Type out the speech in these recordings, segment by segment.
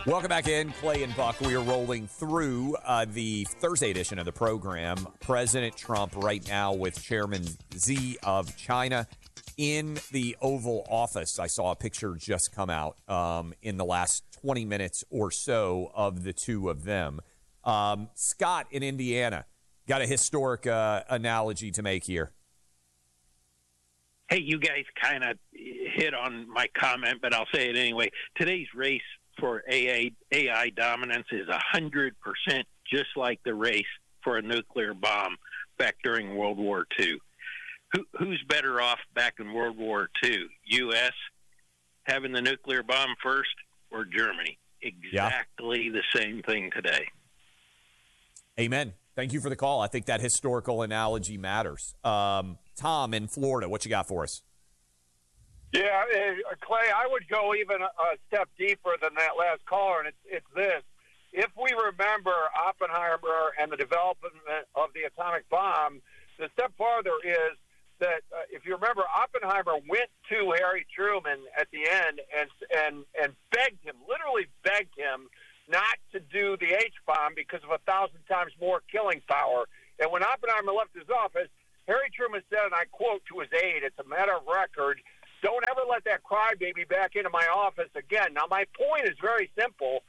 Welcome back in, Clay and Buck. We are rolling through the Thursday edition of the program. President Trump right now with Chairman Xi of China in the Oval Office. I saw a picture just come out in the last 20 minutes or so of the two of them. Scott in Indiana got a historic analogy to make here. Hey, you guys kind of hit on my comment, but I'll say it anyway. Today's race for AI dominance is 100% just like the race for a nuclear bomb back during World War II. Who's better off back in World War II? U.S. having the nuclear bomb first or Germany? Exactly the same thing today. Amen. Thank you for the call. I think that historical analogy matters. Tom in Florida, what you got for us? Yeah, Clay, I would go even a step deeper than that last caller, and it's this. If we remember Oppenheimer and the development of the atomic bomb, the step farther is that if you remember, Oppenheimer went to Harry Truman at the end and begged him, literally begged him, not to do the H-bomb because of 1,000 times more killing power. And when Oppenheimer left his office, Harry Truman said, and I quote to his aide, it's a matter of record, "Don't ever let that crybaby back into my office again." Now, my point is very simple.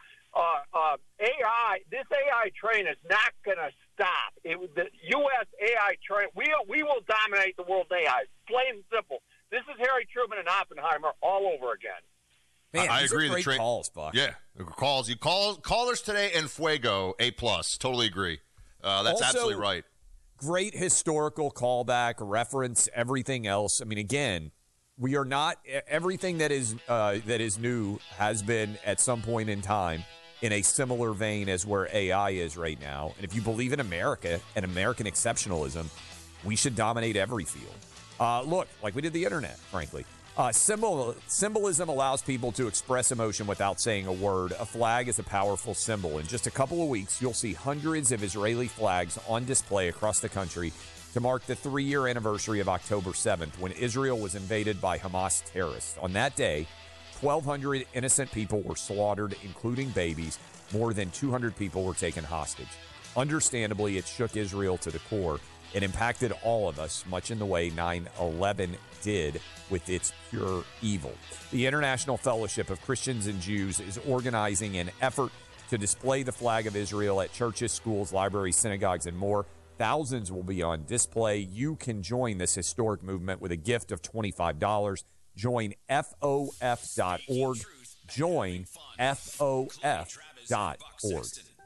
This AI train is not going to stop. The U.S. AI train, we will dominate the world AI. Plain and simple. This is Harry Truman and Oppenheimer all over again. Man, I agree. Great calls, Buck. Yeah, calls. You callers today and Fuego A+. Totally agree. That's also, absolutely right. Great historical callback, reference, everything else. I mean, again, we are not everything that is new has been at some point in time in a similar vein as where AI is right now. And if you believe in America and American exceptionalism, we should dominate every field. Look, like we did the internet, frankly. Symbolism allows people to express emotion without saying a word. A flag is a powerful symbol. In just a couple of weeks, you'll see hundreds of Israeli flags on display across the country to mark the 3-year anniversary of October 7th, when Israel was invaded by Hamas terrorists. On that day, 1,200 innocent people were slaughtered, including babies. More than 200 people were taken hostage. Understandably, it shook Israel to the core. It impacted all of us, much in the way 9/11 did with its pure evil. The International Fellowship of Christians and Jews is organizing an effort to display the flag of Israel at churches, schools, libraries, synagogues, and more. Thousands will be on display. You can join this historic movement with a gift of $25. Join FOF.org. Join FOF.org.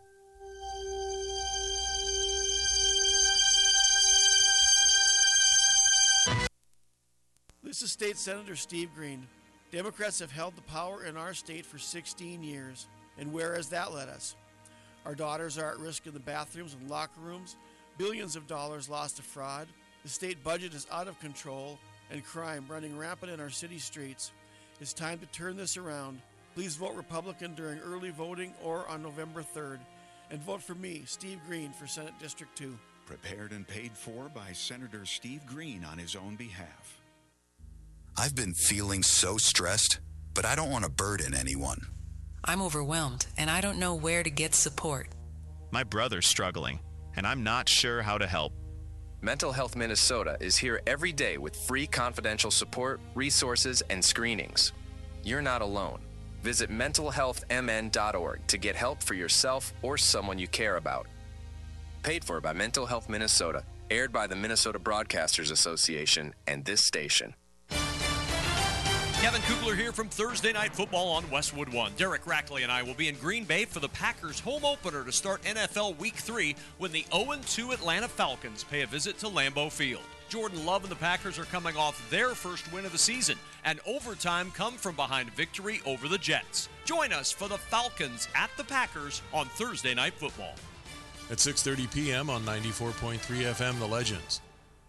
This is State Senator Steve Green. Democrats have held the power in our state for 16 years. And where has that led us? Our daughters are at risk in the bathrooms and locker rooms, billions of dollars lost to fraud, the state budget is out of control, and crime running rampant in our city streets. It's time to turn this around. Please vote Republican during early voting or on November 3rd. And vote for me, Steve Green, for Senate District 2. Prepared and paid for by Senator Steve Green on his own behalf. I've been feeling so stressed, but I don't want to burden anyone. I'm overwhelmed, and I don't know where to get support. My brother's struggling, and I'm not sure how to help. Mental Health Minnesota is here every day with free confidential support, resources, and screenings. You're not alone. Visit mentalhealthmn.org to get help for yourself or someone you care about. Paid for by Mental Health Minnesota, aired by the Minnesota Broadcasters Association and this station. Kevin Kugler here from Thursday Night Football on Westwood One. Derek Rackley and I will be in Green Bay for the Packers' home opener to start NFL Week 3 when the 0-2 Atlanta Falcons pay a visit to Lambeau Field. Jordan Love and the Packers are coming off their first win of the season, and overtime come from behind victory over the Jets. Join us for the Falcons at the Packers on Thursday Night Football. At 6:30 p.m. on 94.3 FM, The Legends.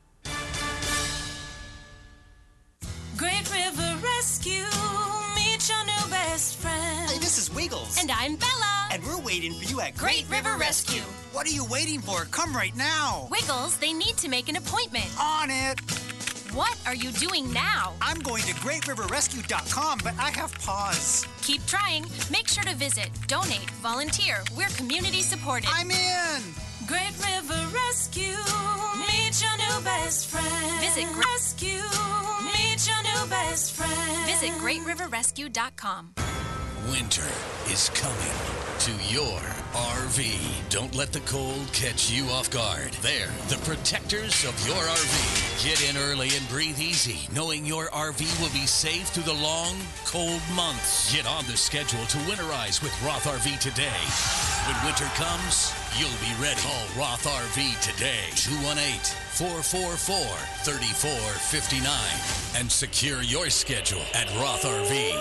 Great River Rescue, meet your new best friend. Hey, this is Wiggles. And I'm Bella. And we're waiting for you at Great River Rescue. What are you waiting for? Come right now. Wiggles, they need to make an appointment. On it. What are you doing now? I'm going to GreatRiverRescue.com, but I have pause. Keep trying. Make sure to visit, donate, volunteer. We're community supported. I'm in. Great River Rescue, meet your new best friend. Visit Rescue, meet your new best friend. Visit GreatRiverRescue.com. Winter is coming to your RV. Don't let the cold catch you off guard. They're the protectors of your RV. Get in early and breathe easy, knowing your RV will be safe through the long, cold months. Get on the schedule to winterize with Roth RV today. When winter comes, you'll be ready. Call Roth RV today, 218-444-3459, and secure your schedule at Roth RV.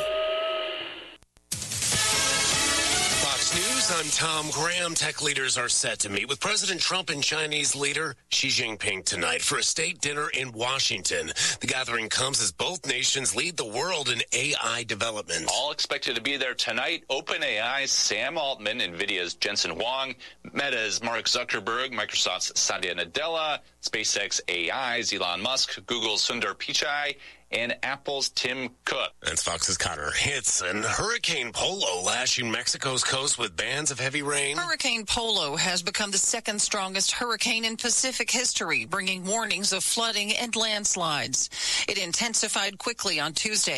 News, I'm Tom Graham. Tech leaders are set to meet with President Trump and Chinese leader Xi Jinping tonight for a state dinner in Washington. The gathering comes as both nations lead the world in AI development. All expected to be there tonight. OpenAI's Sam Altman, NVIDIA's Jensen Huang, Meta's Mark Zuckerberg, Microsoft's Satya Nadella, SpaceX AI's Elon Musk, Google's Sundar Pichai, and Apple's Tim Cook. That's Fox's Connor Hitson. Hurricane Polo lashing Mexico's coast with bands of heavy rain. Hurricane Polo has become the second strongest hurricane in Pacific history, bringing warnings of flooding and landslides. It intensified quickly on Tuesday.